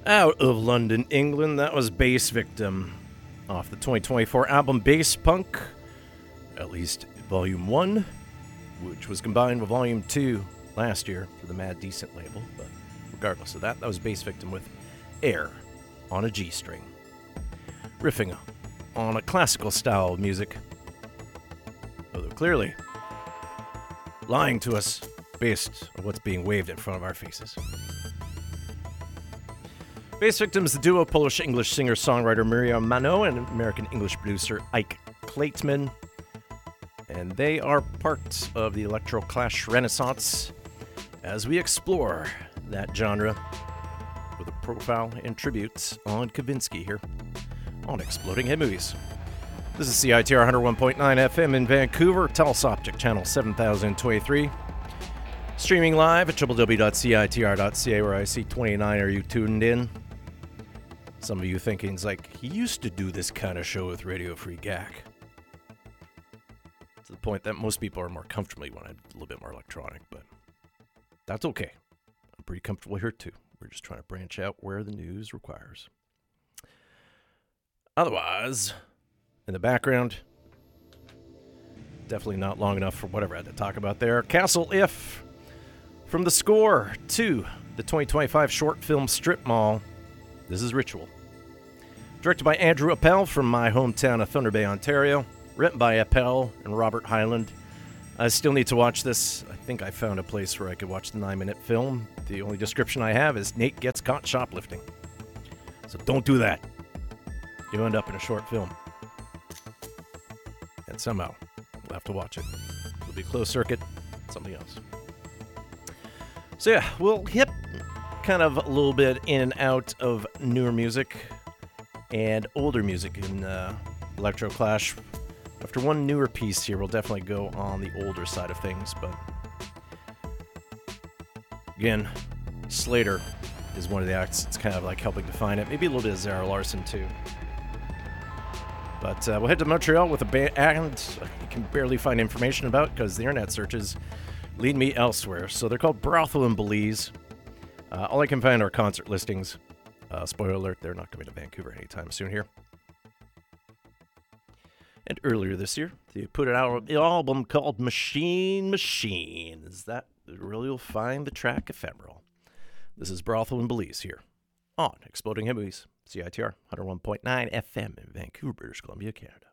Out of London, England, that was Bass Victim off the 2024 album Bass Punk, at least Volume 1, which was combined with Volume 2 last year for the Mad Decent label. But regardless of that, that was Bass Victim with Air on a G string, riffing on a classical style of music, although clearly lying to us based on what's being waved in front of our faces. Bass Victim is the duo of Polish-English singer-songwriter Miriam Mano and American-English producer Ike Kleitman. And they are part of the Electro Clash Renaissance as we explore that genre with a profile and tribute on Kavinsky here on Exploding Head Movies. This is CITR 101.9 FM in Vancouver, Telus Optic Channel 7023. Streaming live at www.citr.ca, where I see 29 are you tuned in. Some of you thinking, it's like, he used to do this kind of show with Radio Free GAC. To the point that most people are more comfortable when I'm a little bit more electronic, but that's okay. I'm pretty comfortable here too. We're just trying to branch out where the news requires. Otherwise, in the background, definitely not long enough for whatever I had to talk about there. Castle If, from the score to the 2025 short film Strip Mall. This is Ritual. Directed by Andrew Appel from my hometown of Thunder Bay, Ontario. Written by Appel and Robert Hyland. I still need to watch this. I think I found a place where I could watch the 9-minute film. The only description I have is Nate gets caught shoplifting. So don't do that. You end up in a short film. And somehow, we'll have to watch it. It'll be closed circuit, something else. So yeah, we'll hit kind of a little bit in and out of newer music and older music in Electro Clash. After one newer piece here, we'll definitely go on the older side of things, but again, Slater is one of the acts that's kind of like helping define it. Maybe a little bit of Zara Larson too. But we'll head to Montreal with a band you can barely find information about because the internet searches lead me elsewhere. So they're called Brothel in Belize. All I can find are concert listings. Spoiler alert, they're not coming to Vancouver anytime soon here. And earlier this year, they put out an album called Machine. Is that really you'll find the track Ephemeral. This is Brothel in Belize here on Exploding Head Movies, CITR 101.9 FM in Vancouver, British Columbia, Canada.